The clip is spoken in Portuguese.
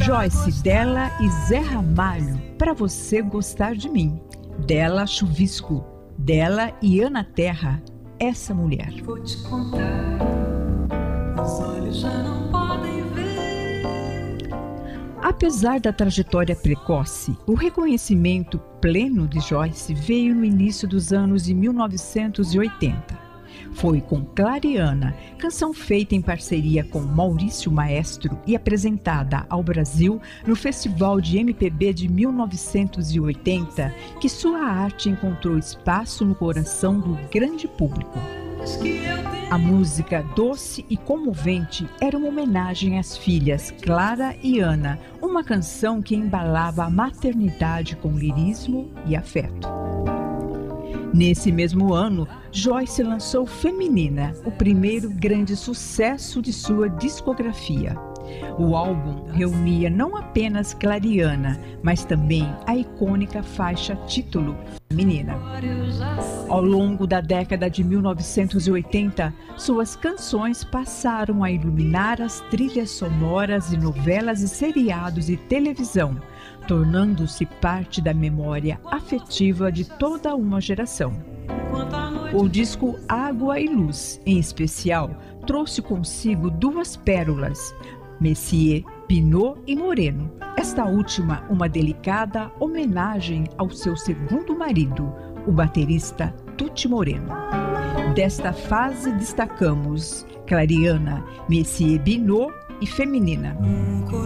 Joyce, dela e Zé Ramalho, Pra Você Gostar de Mim. Dela, Chuvisco. Dela e Ana Terra, Essa Mulher. Vou te contar, os olhos já não podem ver. Apesar da trajetória precoce, o reconhecimento pleno de Joyce veio no início dos anos de 1980. Foi com Clariana, canção feita em parceria com Maurício Maestro e apresentada ao Brasil no Festival de MPB de 1980, que sua arte encontrou espaço no coração do grande público. A música doce e comovente era uma homenagem às filhas Clara e Ana, uma canção que embalava a maternidade com lirismo e afeto. Nesse mesmo ano, Joyce lançou Feminina, o primeiro grande sucesso de sua discografia. O álbum reunia não apenas Clariana, mas também a icônica faixa título Feminina. Ao longo da década de 1980, suas canções passaram a iluminar as trilhas sonoras de novelas e seriados de televisão, tornando-se parte da memória afetiva de toda uma geração. O disco Água e Luz, em especial, trouxe consigo duas pérolas, Messier, Pinot e Moreno. Esta última, uma delicada homenagem ao seu segundo marido, o baterista Tuti Moreno. Desta fase destacamos Clariana, Messier, Pinot e Feminina.